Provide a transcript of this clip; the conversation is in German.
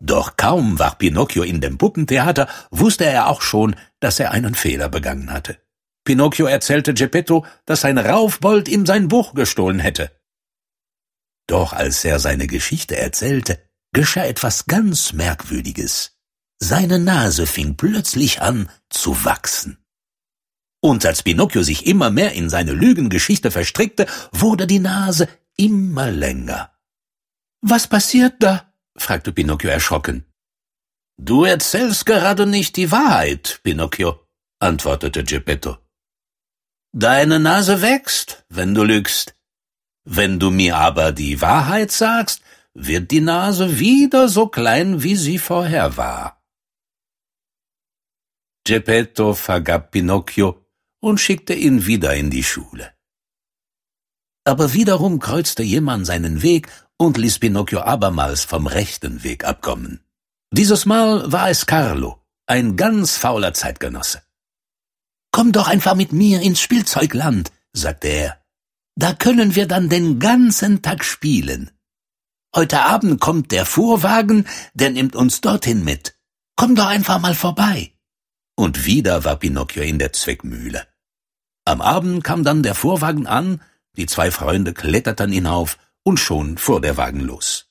Doch kaum war Pinocchio in dem Puppentheater, wusste er auch schon, dass er einen Fehler begangen hatte. Pinocchio erzählte Geppetto, dass ein Raufbold ihm sein Buch gestohlen hätte. Doch als er seine Geschichte erzählte, geschah etwas ganz Merkwürdiges. Seine Nase fing plötzlich an zu wachsen. Und als Pinocchio sich immer mehr in seine Lügengeschichte verstrickte, wurde die Nase immer länger. »Was passiert da?« fragte Pinocchio erschrocken. »Du erzählst gerade nicht die Wahrheit, Pinocchio«, antwortete Geppetto. »Deine Nase wächst, wenn du lügst. Wenn du mir aber die Wahrheit sagst, wird die Nase wieder so klein, wie sie vorher war.« Geppetto vergab Pinocchio und schickte ihn wieder in die Schule. Aber wiederum kreuzte jemand seinen Weg und ließ Pinocchio abermals vom rechten Weg abkommen. Dieses Mal war es Carlo, ein ganz fauler Zeitgenosse. »Komm doch einfach mit mir ins Spielzeugland«, sagte er. »Da können wir dann den ganzen Tag spielen. Heute Abend kommt der Fuhrwagen, der nimmt uns dorthin mit. Komm doch einfach mal vorbei.« Und wieder war Pinocchio in der Zwickmühle. Am Abend kam dann der Fuhrwagen an, die zwei Freunde kletterten hinauf und schon fuhr der Wagen los.